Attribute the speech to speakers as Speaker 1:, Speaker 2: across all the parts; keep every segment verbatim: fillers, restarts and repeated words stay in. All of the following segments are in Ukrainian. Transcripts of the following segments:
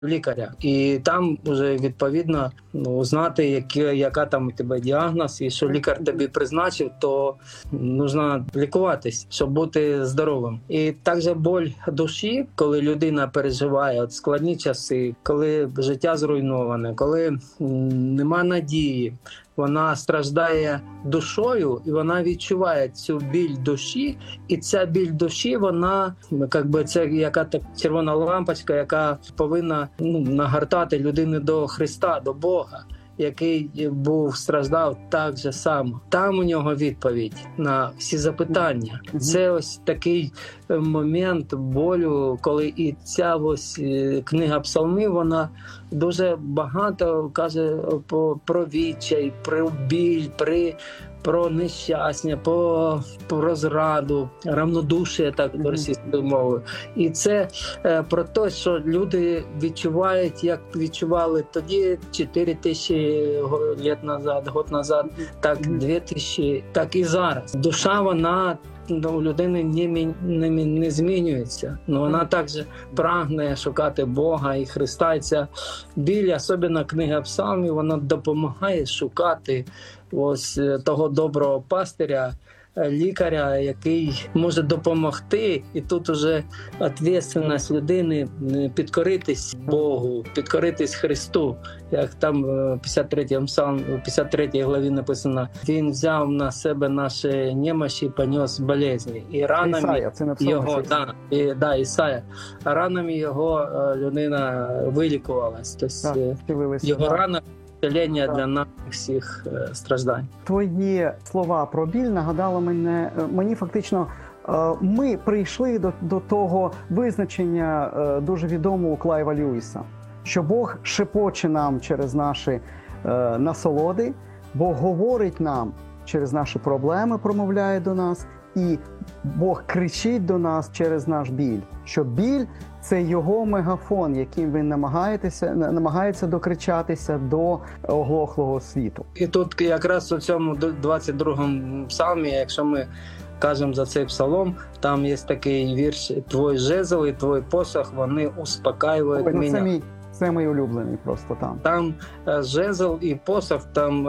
Speaker 1: лікаря. І там вже відповідно ну, знати, які, яка там у тебе діагноз, і що лікар тобі призначив, то потрібно лікуватись, щоб бути здоровим. І також боль душі, коли людина переживає от складні часи, коли життя зруйноване, коли нема надії, вона страждає душою, і вона відчуває цю біль душі, і ця біль душі, вона, якби це яка так червона лампочка, яка повинна ну, нагортати людину до Христа, до Бога, який був страждав так же само. Там у нього відповідь на всі запитання. Це ось такий момент болю, коли і ця ось книга псалмів, вона дуже багато каже про відчай, про біль, при про нещастя, про, про зраду, равнодушие, так російською мовою. І це е, про те, що люди відчувають, як відчували тоді, чотири тисячі років назад, год назад, так дві тисячі, так і зараз. Душа, вона у людини не, не, не змінюється. Но вона також прагне шукати Бога і Христа. І ця біль, особливо книга псалмів, вона допомагає шукати ось того доброго пастиря, лікаря, який може допомогти. І тут уже відповідальність людини підкоритись Богу, підкоритись Христу. Як там в п'ятдесят третьому псалмі, в п'ятдесят третій главі написано: «Він взяв на себе наші немощі, понес болезні». І ранами
Speaker 2: Ісая, це
Speaker 1: його, да, і, да, Ісая, ранами його людина вилікувалась. Тобто
Speaker 2: так,
Speaker 1: його
Speaker 2: так.
Speaker 1: рана Для наших всіх страждань.
Speaker 2: Твої слова про біль нагадали мене, мені фактично, ми прийшли до, до того визначення дуже відомого Клайва Льюіса, що Бог шепоче нам через наші е, насолоди, Бог говорить нам через наші проблеми, промовляє до нас, і Бог кричить до нас через наш біль, що біль – це його мегафон, яким він намагається, намагається докричатися до оглохлого світу.
Speaker 1: І тут якраз у цьому двадцять другому псалмі, якщо ми кажемо за цей псалом, там є такий вірш: «Твой жезл і твой посох, вони успокаюють
Speaker 2: Ой, ну,
Speaker 1: мене».
Speaker 2: Це мій, це мій улюблений просто там.
Speaker 1: Там жезл і посох, там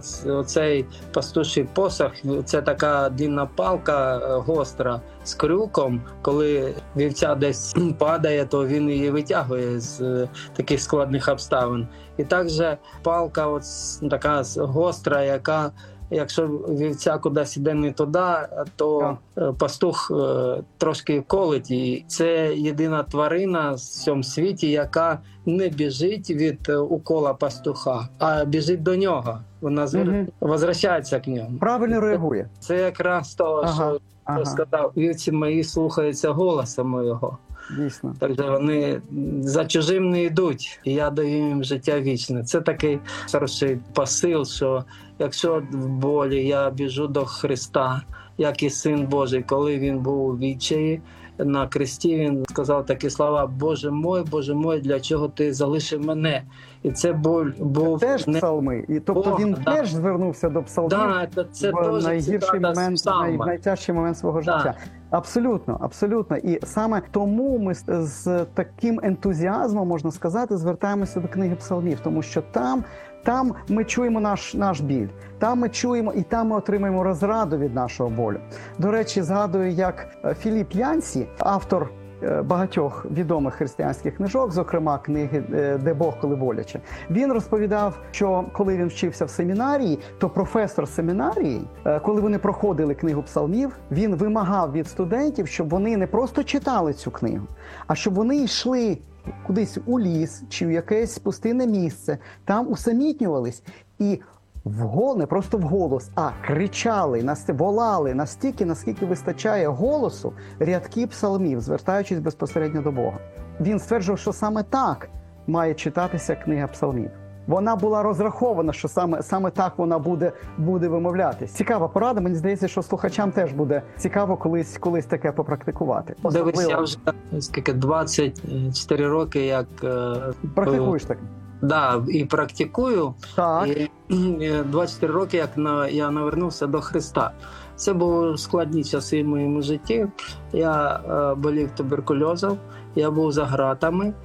Speaker 1: оцей пастуший посох, це така длинна палка гостра з крюком. Коли вівця десь падає, то він її витягує з таких складних обставин. І також палка ось така гостра, яка, якщо вівця кудись іде не туди, то yeah. пастух трошки колить її. Це єдина тварина в цьому світі, яка не біжить від укола пастуха, а біжить до нього. Вона mm-hmm. возвращається к ньому.
Speaker 2: Правильно реагує.
Speaker 1: Це якраз того, ага. що ага. сказав: «Вівці мої слухаються голоса моєго».
Speaker 2: Дійсно.
Speaker 1: Тобто вони за чужим не йдуть, і я даю їм життя вічне. Це такий хороший посил, що якщо в болі я біжу до Христа, як і Син Божий, коли він був у відчаї на кресті, він сказав такі слова: «Боже мой, Боже мой, для чого ти залишив мене?» І це боль був...
Speaker 2: Це теж не... псалми. І, тобто
Speaker 1: Бог,
Speaker 2: він
Speaker 1: да.
Speaker 2: теж звернувся до псалмів
Speaker 1: да, це
Speaker 2: в найгірший момент, най... найтяжчий момент свого
Speaker 1: да.
Speaker 2: життя. Абсолютно, абсолютно. І саме тому ми з таким ентузіазмом, можна сказати, звертаємося до книги псалмів, тому що там, там ми чуємо наш, наш біль, там ми чуємо і там ми отримаємо розраду від нашого болю. До речі, згадую, як Філіп Янсі, автор багатьох відомих християнських книжок, зокрема книги «Де Бог, коли боляче», він розповідав, що коли він вчився в семінарії, то професор семінарії, коли вони проходили книгу псалмів, він вимагав від студентів, щоб вони не просто читали цю книгу, а щоб вони йшли кудись у ліс чи в якесь пустинне місце, там усамітнювались і вголос, не просто вголос, а кричали, волали настільки, наскільки вистачає голосу рядки псалмів, звертаючись безпосередньо до Бога. Він стверджував, що саме так має читатися книга псалмів. Вона була розрахована, що саме, саме так вона буде, буде вимовлятись. Цікава порада, мені здається, що слухачам теж буде цікаво колись, колись таке попрактикувати.
Speaker 1: Дивись, я вже скільки, двадцять чотири роки, як...
Speaker 2: Практикуєш так?
Speaker 1: Да, і практикую.
Speaker 2: Так.
Speaker 1: І двадцять чотири роки, як на, я навернувся до Христа. Це були складні часи в моєму житті. Я е, болів туберкульозом, я був за ґратами.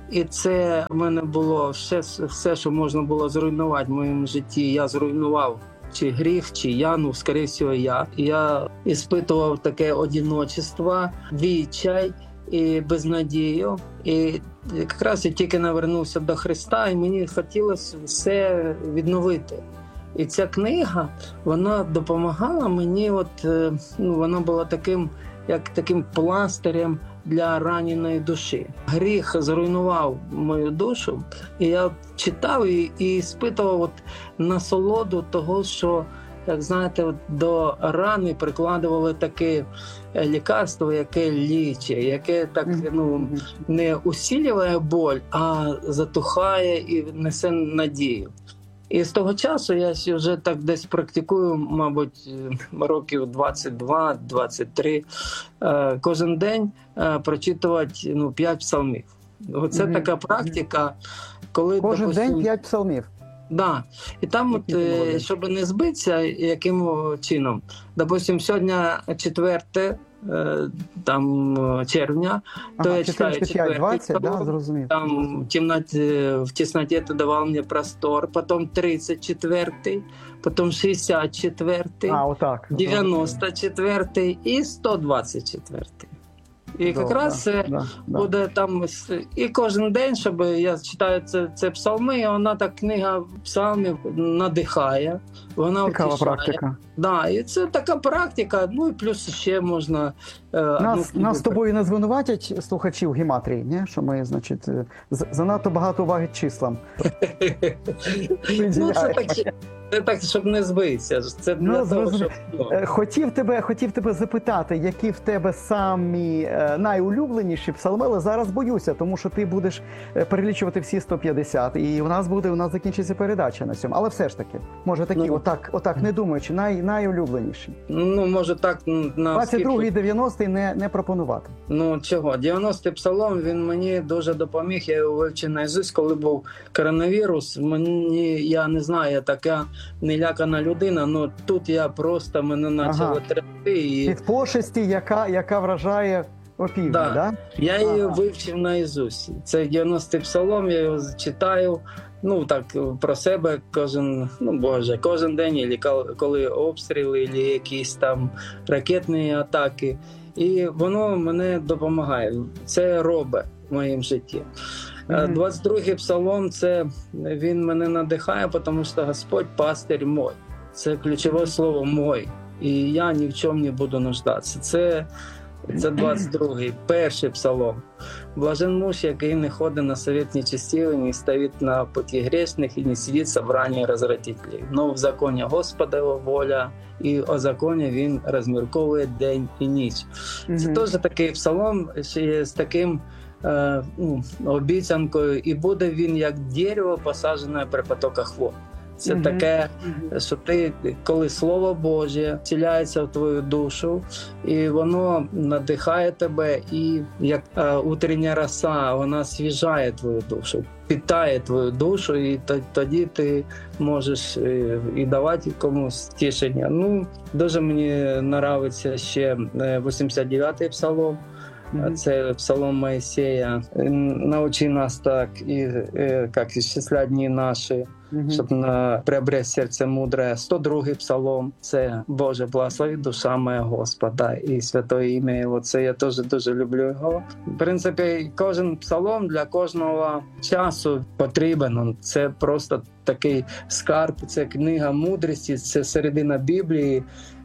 Speaker 1: І це в мене було все, все, що можна було зруйнувати в моєму житті. Я зруйнував чи гріх, чи я, ну, скоріше всього, я. Я іспитував таке одиночество, відчай і безнадію. І якраз я тільки навернувся до Христа, і мені хотілося все відновити. І ця книга, вона допомагала мені, от, ну, вона була таким, як таким пластирем для раненої душі. Гріх зруйнував мою душу, і я читав і, і спитував от насолоду того, що, як знаєте, от до рани прикладували таке лікарство, яке лічить, яке так, ну, не усилює боль, а затухає і несе надію. І з того часу я вже так десь практикую, мабуть, років двадцять два - двадцять три, кожен день прочитувати, ну, п'ять псалмів. Оце mm-hmm. така практика, коли...
Speaker 2: Кожен
Speaker 1: допустим,
Speaker 2: день п'ять псалмів?
Speaker 1: Да. І там, от, щоб не збитися, яким чином. Допустим, сьогодні четверте там червня,
Speaker 2: ага,
Speaker 1: то я читаю
Speaker 2: двадцять, да, зрозумів.
Speaker 1: Там в темноте, в тесноте ты давал мне простор, потом тридцать четвертый, потом шестьдесят четвертый,
Speaker 2: а, отак,
Speaker 1: девяносто четвертый і сто двадцять четвертый. І якраз це да, да, буде да. Там, і кожен день, щоб я читаю це, це псалми, і вона так, книга псалмів надихає, вона
Speaker 2: цікава
Speaker 1: втішає.
Speaker 2: Практика.
Speaker 1: Да, і це така практика, ну і плюс ще можна...
Speaker 2: Нас, ну, нас з тобою не звинуватять слухачів гематрії, ні? Що ми, значить, занадто багато уваги числам.
Speaker 1: Ну, це так, це так, щоб не збитися. Це для
Speaker 2: ну,
Speaker 1: того, щоб...
Speaker 2: хотів, тебе, хотів тебе запитати, які в тебе самі найулюбленіші псалми, але зараз боюся, тому що ти будеш перелічувати всі сто п'ятдесят, і у нас буде, у нас закінчиться передача на цьому. Але все ж таки, може такі, ну, отак, отак не думаючи, най, найулюбленіші.
Speaker 1: Ну, може так, на
Speaker 2: двадцять другий, дев'яностий не, не пропонувати.
Speaker 1: Ну, чого? дев'яностий псалом, він мені дуже допоміг, я його вивчив наізусть, коли був коронавірус. Мені, я не знаю, я така нелякана людина, але тут я просто, мене почало ага. трясти. І...
Speaker 2: Від пошесті, яка, яка вражає опівдні,
Speaker 1: да.
Speaker 2: да?
Speaker 1: Я її ага. вивчив наізусть. Це дев'яностий псалом, я його читаю. Ну, так, про себе кожен, ну, Боже, кожен день, коли обстріли, або якісь там ракетні атаки. І воно мене допомагає. Це робить в моєму житті. Mm-hmm. двадцять другий псалом, це він мене надихає, тому що Господь пастир мой. Це ключове слово «мой». І я ні в чому не буду нуждатися. Це, це двадцять другий, перший псалом. Блажен муж, який не ходить на совет нечестивых, не стоит на пути грешных и не сидит в собрании развратителей. Но в законі Господа його воля, і о законі він розмірковує день і ніч. Mm-hmm. Це теж такий псалом з таким е, ну, обіцянкою, і буде він як дерево, посаджене при потоках вод. Це mm-hmm. таке, що ти, коли Слово Боже вселяється в твою душу, і воно надихає тебе, і як е, утрення роса, вона освіжає твою душу, питає твою душу, і тоді ти можеш і, і давати комусь тішення. Ну, дуже мені подобається ще вісімдесят дев'ятий псалом. Mm-hmm. Це псалом Моїсея. Научи нас так, і, як ісчислять дні наші, mm-hmm. щоб на, приобрести серце мудре. сто другий псалом. Це Боже, благослови душа моя Господа і святое ім'я Його. Це я теж дуже люблю його. В принципі, кожен псалом для кожного часу потрібен. Це просто такий скарб, це книга мудрості, це середина Біблії.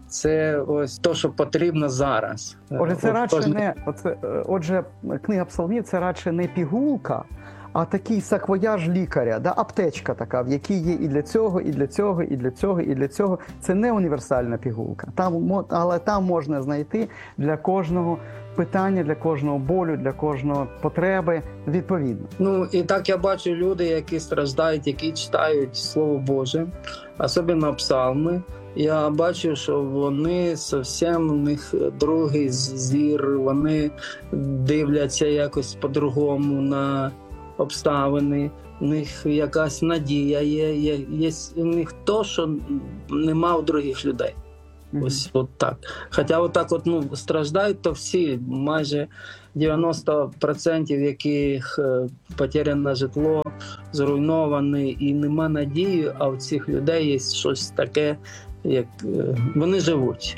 Speaker 1: Це ось то, що потрібно зараз.
Speaker 2: Отже, це радше Кожен... не оце, отже, книга псалмів це радше не пігулка, а такий саквояж лікаря, да, аптечка така, в якій є і для цього, і для цього, і для цього, і для цього. Це не універсальна пігулка. Там, але там можна знайти для кожного питання, для кожного болю, для кожного потреби відповідно.
Speaker 1: Ну і так я бачу люди, які страждають, які читають Слово Боже, особливо псалми. Я бачу, що вони зовсім, у них другий зір, вони дивляться якось по-другому на обставини, у них якась надія є, є, є у них то, що нема у других людей.
Speaker 2: Мгм.
Speaker 1: Ось от так. Хоча отак от, ну, страждають то всі, майже дев'яносто відсотків яких е, потеряне житло, зруйноване і нема надії, а у цих людей є щось таке, як е, вони живуть.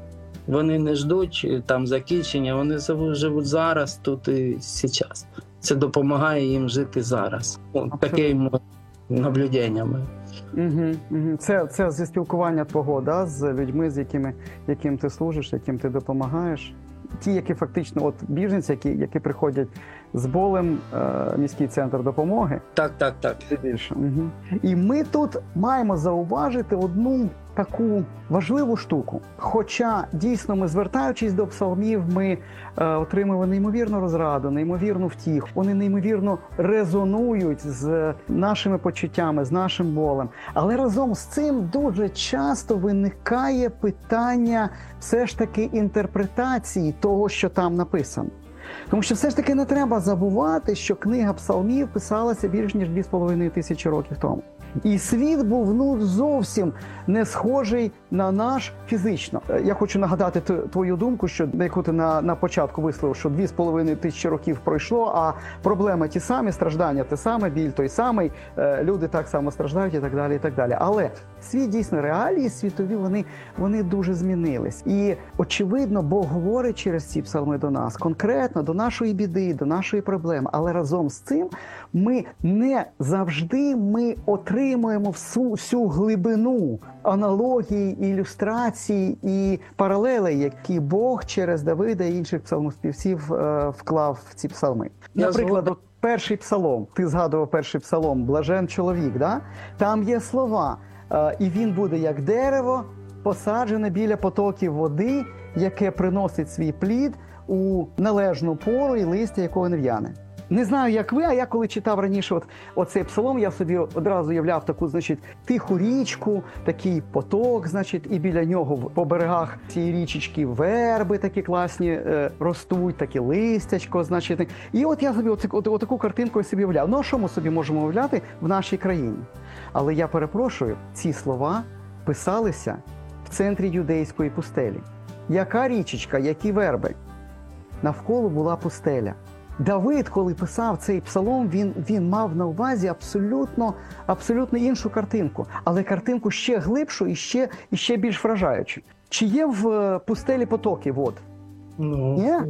Speaker 1: Вони не ждуть е, там закінчення, вони зав- живуть зараз, тут і зараз. Це допомагає їм жити зараз. От таким наблюденнями.
Speaker 2: Угу, угу. Це, це зі спілкування твого, да, з людьми, з якими, яким ти служиш, яким ти допомагаєш. Ті, які фактично, от біженці, які, які приходять з болем, е, міський центр допомоги.
Speaker 1: Так, так, так.
Speaker 2: Більше. Угу. І ми тут маємо зауважити одну таку важливу штуку. Хоча дійсно ми, звертаючись до псалмів, ми е, отримуємо неймовірну розраду, неймовірну втіху. Вони неймовірно резонують з нашими почуттями, з нашим болем. Але разом з цим дуже часто виникає питання все ж таки інтерпретації того, що там написано. Тому що все ж таки не треба забувати, що книга псалмів писалася більш ніж дві з половиною тисячі років тому. І світ був ну зовсім не схожий на наш фізично. Я хочу нагадати т- твою думку, що яку ти на, на початку висловив, що дві з половиною тисячі років пройшло, а проблеми ті самі, страждання те саме, біль той самий, е, люди так само страждають і так далі, і так далі. Але світ дійсно, реалії світові, вони, вони дуже змінились. І очевидно, Бог говорить через ці псалми до нас, конкретно до нашої біди, до нашої проблеми. Але разом з цим ми не завжди ми отримуємо всю, всю глибину аналогії, ілюстрацій і паралелей, які Бог через Давида і інших псалмоспівців е, вклав в ці псалми.
Speaker 1: Я
Speaker 2: Наприклад,
Speaker 1: згоден.
Speaker 2: от перший псалом, ти згадував перший псалом «Блажен чоловік», да? Там є слова е, «І він буде як дерево, посаджене біля потоків води, яке приносить свій плід у належну пору і листя якого не в'яне». Не знаю, як ви, а я коли читав раніше от, оцей псалом, я собі одразу уявляв таку, значить, тиху річку, такий поток, значить, і біля нього по берегах цієї річечки верби такі класні е, ростуть, такі листячко, значить. І от я собі от, от, от таку картинку собі уявляв. Ну, а що ми собі можемо уявляти в нашій країні? Але я перепрошую, ці слова писалися в центрі юдейської пустелі. Яка річечка, які верби? Навколо була пустеля. Давид, коли писав цей псалом, він, він мав на увазі абсолютно, абсолютно іншу картинку. Але картинку ще глибшу і ще, і ще більш вражаючу. Чи є в пустелі потоки вод?
Speaker 1: Ну,
Speaker 2: Є?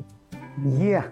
Speaker 2: Є.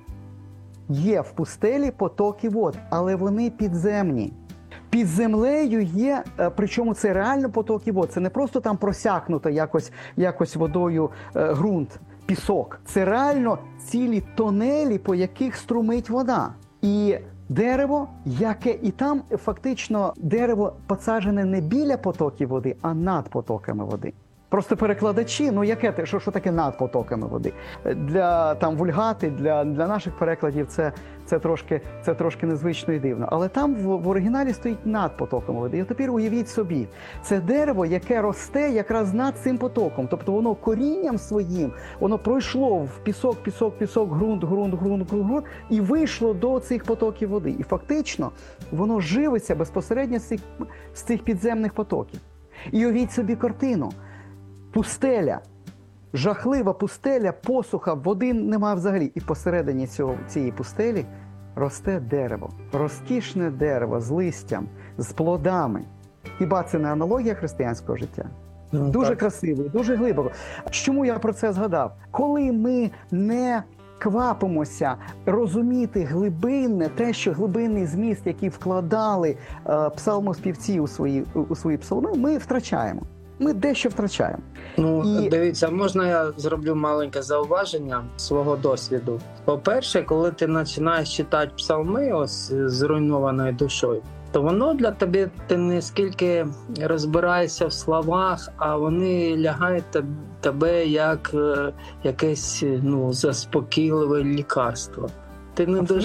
Speaker 2: Є в пустелі потоки вод, але вони підземні. Під землею є, причому це реально потоки вод. Це не просто там просякнуто якось, якось водою е, ґрунт, пісок. Це реально цілі тонелі, по яких струмить вода. І дерево, яке і там фактично дерево посаджене не біля потоків води, а над потоками води. Просто перекладачі, ну яке те, що, що таке над потоками води? Для там вульгати, для, для наших перекладів це, це, трошки, це трошки незвично і дивно. Але там в, в оригіналі стоїть над потоками води. І тепер уявіть собі, це дерево, яке росте якраз над цим потоком. Тобто воно корінням своїм, воно пройшло в пісок, пісок, пісок, ґрунт, ґрунт, ґрунт, ґрунт, ґрунт і вийшло до цих потоків води. І фактично воно живиться безпосередньо з цих, з цих підземних потоків. І уявіть собі картину. Пустеля, жахлива пустеля, посуха, води немає взагалі. І посередині цього, цієї пустелі росте дерево. Розкішне дерево з листям, з плодами. Хіба це не аналогія християнського життя?
Speaker 1: ну,
Speaker 2: Дуже
Speaker 1: так.
Speaker 2: красиво, дуже глибоко. Чому я про це згадав? Коли ми не квапимося розуміти глибинне, те, що глибинний зміст, який вкладали е, псалмоспівці у свої, у свої псалми, ми втрачаємо. Ми дещо втрачаємо.
Speaker 1: Ну,
Speaker 2: І-
Speaker 1: дивіться, можна я зроблю маленьке зауваження свого досвіду. По-перше, коли ти починаєш читати псалми ось з зруйнованою душою, то воно для тебе, ти не скільки розбираєшся в словах, а вони лягають теб- тебе як е, якесь ну, заспокійливе лікарство. Ти не
Speaker 2: Абсолютно.
Speaker 1: дуже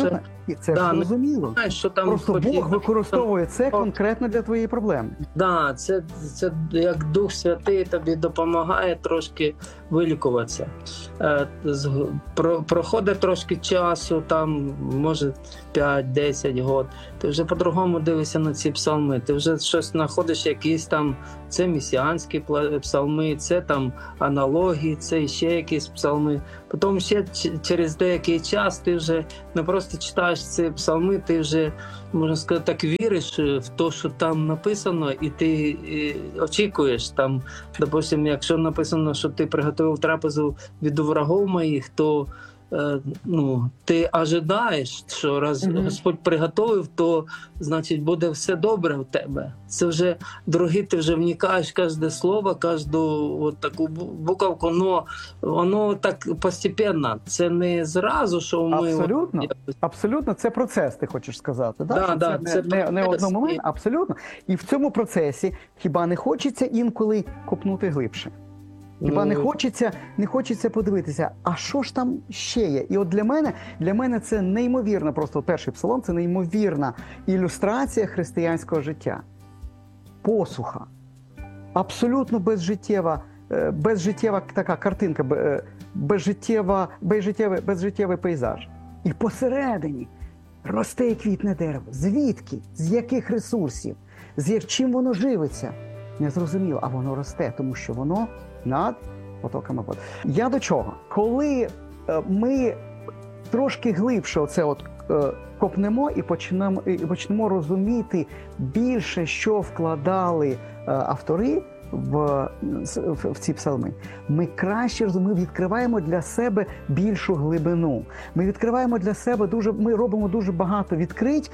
Speaker 2: І це
Speaker 1: Да,
Speaker 2: ж
Speaker 1: ну,
Speaker 2: зрозуміло.
Speaker 1: Знаєш, що там
Speaker 2: Просто
Speaker 1: хотів-
Speaker 2: Бог використовує це конкретно для твоєї проблеми.
Speaker 1: Да, це, це як Дух Святий тобі допомагає трошки вилікуватися. Е, з- про, проходить трошки часу, там, може, п'ять-десять років, ти вже по-другому дивишся на ці псалми, ти вже щось знаходиш, якісь там, це месіанські пла- псалми, це там аналогії, це ще якісь псалми. Потім ще ч- через деякий час ти вже не просто читаєш ці псалми, ти вже, можна сказати, так віриш в те, що там написано, і ти е, очікуєш. Там, допустим, якщо написано, що ти приготував трапезу від врагов моїх, то е, ну, ти ожидаєш, що раз
Speaker 2: Мгм.
Speaker 1: Господь приготовив, то значить буде все добре в тебе. Це вже другий, ти вже вникаєш в кожне слово, кожну от таку бу- буковку, но воно так постепенно. Це не зразу, що ми
Speaker 2: Абсолютно.
Speaker 1: от-
Speaker 2: Абсолютно, це процес, ти хочеш сказати.
Speaker 1: Да,
Speaker 2: Що
Speaker 1: да,
Speaker 2: це
Speaker 1: це
Speaker 2: не, не, не
Speaker 1: процес.
Speaker 2: одномоментно, абсолютно. І в цьому процесі хіба не хочеться інколи копнути глибше? Хіба не
Speaker 1: Ну,
Speaker 2: хочеться, не хочеться подивитися, а що ж там ще є? І от для мене, для мене це неймовірно, просто перший псалом, це неймовірна ілюстрація християнського життя. Посуха. Абсолютно безжиттєва, е, безжиттєва така картинка, бе- е, безжиттєва, безжиттєвий, безжиттєвий пейзаж. І посередині росте і квітне дерево. Звідки? З яких ресурсів? З як- чим воно живиться? Не зрозуміло, а воно росте, тому що воно над потоками води. Я до чого? Коли е, ми трошки глибше оце от е, копнемо і почнемо, і почнемо розуміти більше, що вкладали е, автори в, в, в ці псалми, ми краще розуміємо, ми відкриваємо для себе більшу глибину. Ми відкриваємо для себе дуже, ми робимо дуже багато відкрить,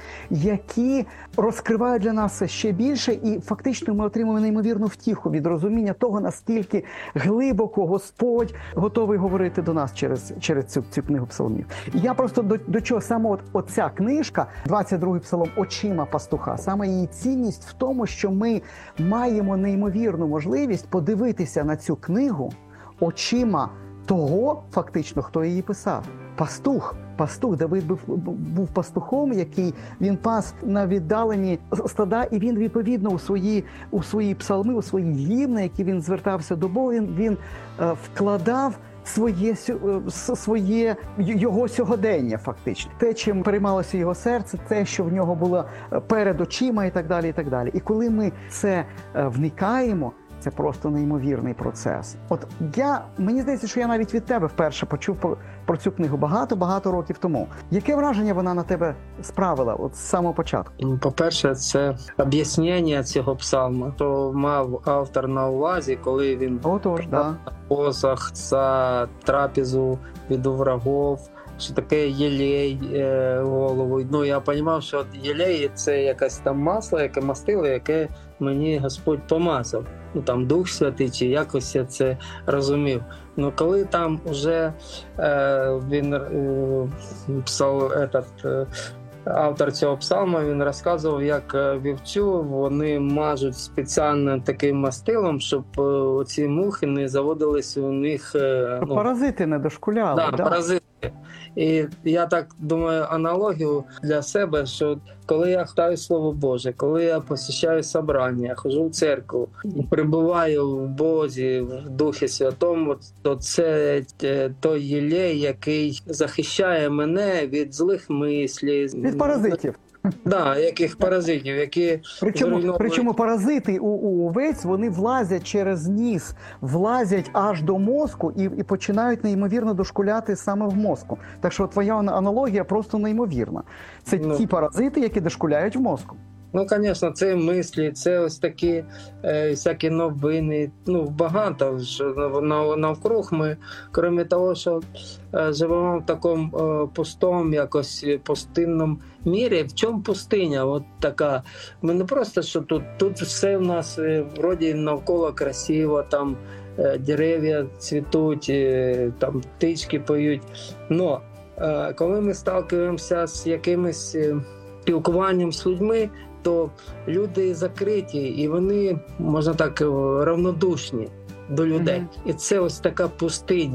Speaker 2: які розкривають для нас ще більше, і фактично ми отримуємо неймовірну втіху від розуміння того, наскільки глибоко Господь готовий говорити до нас через, через цю, цю книгу псалмів. І я просто до, до чого саме от, оця книжка, двадцять другий псалом «Очима пастуха», саме її цінність в тому, що ми маємо неймовірну можливість подивитися на цю книгу очима того, фактично, хто її писав. Пастух. Пастух. Давид був, був пастухом, який він пас на віддалені стада, і він, відповідно, у свої, у свої псалми, у свої гімни, які він звертався до Бога, він, він е, вкладав своє, сю- е, с- своє й- його сьогодення, фактично. Те, чим переймалося його серце, те, що в нього було е, перед очима і так далі, і так далі. І коли ми це е, вникаємо, це просто неймовірний процес. От я, мені здається, що я навіть від тебе вперше почув про, про цю книгу багато-багато років тому. Яке враження вона на тебе справила от з самого початку?
Speaker 1: Ну, по-перше, це об'яснення цього псалму, то мав автор на увазі, коли він
Speaker 2: Отож, да.
Speaker 1: посох за трапезу від врагов, що таке єлей е, голову. Ну, я розумів, що єлей – це якесь там масло, яке мастило, яке мені Господь помазав. Ну, там Дух Святий, чи якось я це розумів. Ну, коли там вже е, він е, писав этот, е, автор цього псалму, він розказував, як е, вівцю вони мажуть спеціальним таким мастилом, щоб е, оці мухи не заводились у них. Е, ну,
Speaker 2: Паразити не дошкуляли.
Speaker 1: Да,
Speaker 2: Да,
Speaker 1: паразити. І я так думаю, аналогію для себе, що коли я читаю Слово Боже, коли я посещаю собрання, хожу в церкву, перебуваю в Бозі, в Духі Святому, то це е, той єлей, який захищає мене від злих мислів.
Speaker 2: Від паразитів.
Speaker 1: Да, яких паразитів, які
Speaker 2: Причому,
Speaker 1: зруйновують-
Speaker 2: причому паразити у, у овець, вони влазять через ніс, влазять аж до мозку і, і починають неймовірно дошкуляти саме в мозку. Так що твоя аналогія просто неймовірна. Це
Speaker 1: Ну.
Speaker 2: ті паразити, які дошкуляють в мозку.
Speaker 1: Ну, звісно, це мислі, це ось такі е, всякі новини. Ну, багато що нав- навкруг ми, крім того, що е, живемо в такому е, пустому, якось пустинному мірі. В чому пустиня? От така. Ми не просто, що тут, тут все в нас е, вроді навколо красиво, там е, дерев'я цвітуть, е, там птички поють. Но е, коли ми сталкуємося з якимось е, спілкуванням з людьми, то люди закриті, і вони, можна так, равнодушні до людей.
Speaker 2: Мгм.
Speaker 1: І це ось така пустиня.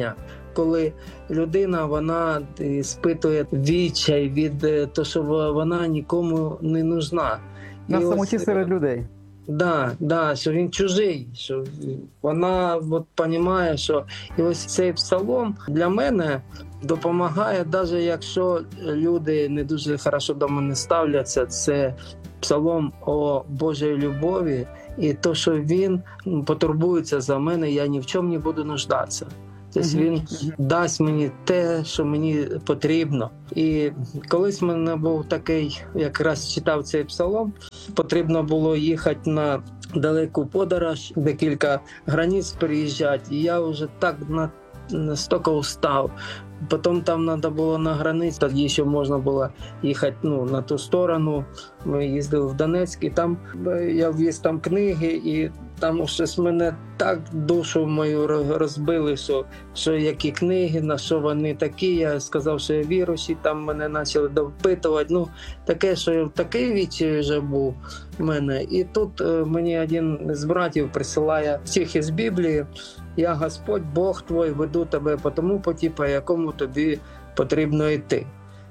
Speaker 1: коли людина, вона спитує відчай від того, що вона нікому не нужна.
Speaker 2: На
Speaker 1: І
Speaker 2: самоті
Speaker 1: ось,
Speaker 2: серед людей.
Speaker 1: Да, да, що він чужий, що вона от розуміє, що і ось цей псалом для мене допомагає, навіть якщо люди не дуже хорошо до мене ставляться. Це псалом о Божій любові і то, що він потурбується за мене, я ні в чому не буду нуждатися. Тобто він uh-huh. дасть мені те, що мені потрібно. І колись в мене був такий, якраз читав цей псалом, потрібно було їхати на далеку подорож, декілька границь переїжджати, і я вже так на настільки устав. Потім там треба було на границі, тоді ще можна було їхати ну, на ту сторону. Ми їздили в Донецьк, і там я ввіз там книги, і там щось мене так душу мою розбили, що, що які книги, на що вони такі. Я сказав, що я віруючий, там мене почали допитувати. Ну, таке, що я в такий відчай вже був в мене. І тут е, мені один з братів присилає стих із Біблії: «Я Господь, Бог твій, веду тебе по тому путі, по якому тобі потрібно йти.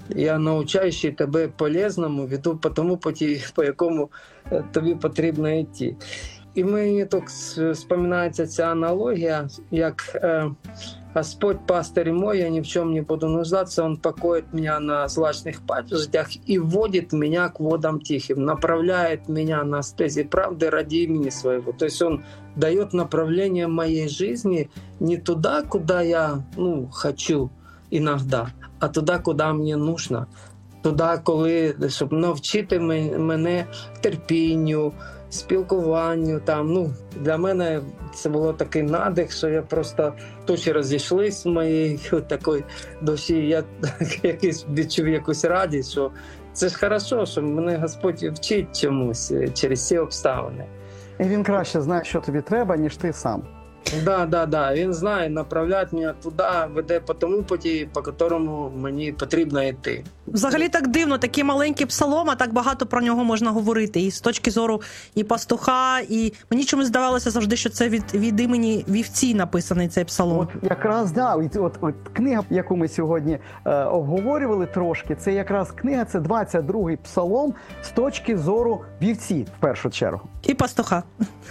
Speaker 1: Я навчаючи тебе полезному, веду по тому путі, по якому тобі потрібно йти». І мені тут вспоминається ця аналогія, як е, Господь пастырь мой, я ни в чем не буду нуждаться, Он покоит меня на злачных пастбищах и вводит меня к водам тихим, направляет меня на стези правды ради имени Своего. То есть Он дает направление моей жизни не туда, куда я ну, хочу иногда, а туда, куда мне нужно. Туди, коли, щоб навчити мене терпінню, спілкуванню. Там, ну, для мене це було такий надих, що я просто тучі розійшлись в моїй такої душі. Я якийсь відчув якусь радість, що це ж хорошо, що мене Господь вчить чомусь через ці обставини.
Speaker 2: І Він краще знає, що тобі треба, ніж ти сам.
Speaker 1: Да, да, да. Він знає, направляє мене туди, веде по тому путі, по якому мені потрібно йти.
Speaker 3: Взагалі так дивно, такий маленький псалом, а так багато про нього можна говорити. І з точки зору і пастуха, і мені чомусь здавалося завжди, що це від, від імені вівці написаний цей псалом.
Speaker 2: От якраз, да, от, от, от книга, яку ми сьогодні е, обговорювали трошки, це якраз книга, це двадцять другий псалом з точки зору вівці, в першу чергу.
Speaker 3: І пастуха.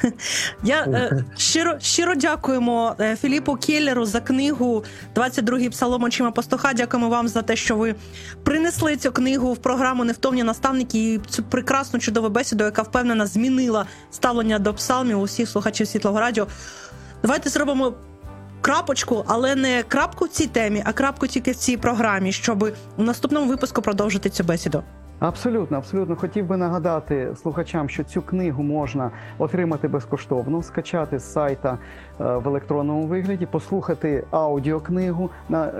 Speaker 3: Я е, щиро, щиро дякуємо Філіпу Келлеру за книгу «двадцять другий псалом очима пастуха». Дякуємо вам за те, що ви принесли цю книгу в програму «Невтомні наставники» і цю прекрасну, чудову бесіду, яка, впевнена, змінила ставлення до псалмів усіх слухачів Світлого Радіо. Давайте зробимо крапочку, але не крапку в цій темі, а крапку тільки в цій програмі, щоб у наступному випуску продовжити цю бесіду.
Speaker 2: Абсолютно, абсолютно. Хотів би нагадати слухачам, що цю книгу можна отримати безкоштовно, скачати з сайта в електронному вигляді, послухати аудіокнигу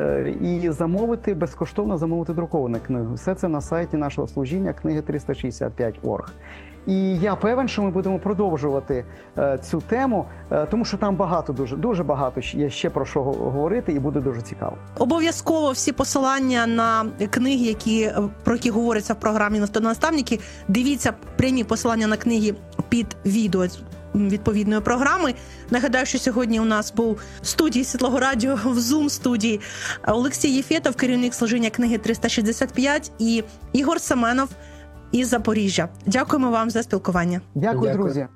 Speaker 2: і замовити, безкоштовно замовити друковану книгу. Все це на сайті нашого служіння книги триста шістдесят п'ять крапка орг. І я певен, що ми будемо продовжувати е, цю тему, е, тому що там багато, дуже, дуже багато є ще про що говорити, і буде дуже цікаво.
Speaker 3: Обов'язково всі посилання на книги, які, про які говориться в програмі «Невтомні наставники», дивіться прямі посилання на книги під відео відповідної програми. Нагадаю, що сьогодні у нас був в студії Світлого Радіо, в Zoom-студії Олексій Єфєтов, керівник служіння книги триста шістдесят п'ять, і Ігор Семенов із Запоріжжя. Дякуємо вам за спілкування.
Speaker 2: Дякую, Дякую, друзі.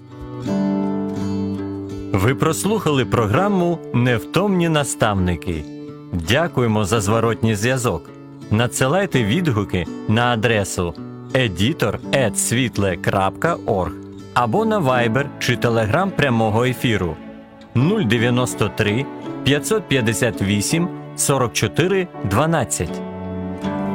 Speaker 4: Ви прослухали програму «Невтомні наставники». Дякуємо за зворотній зв'язок. Надсилайте відгуки на адресу едітор крапка світле крапка орг або на Viber чи Telegram прямого ефіру нуль дев'яносто три п'ятсот п'ятдесят вісім сорок чотири дванадцять.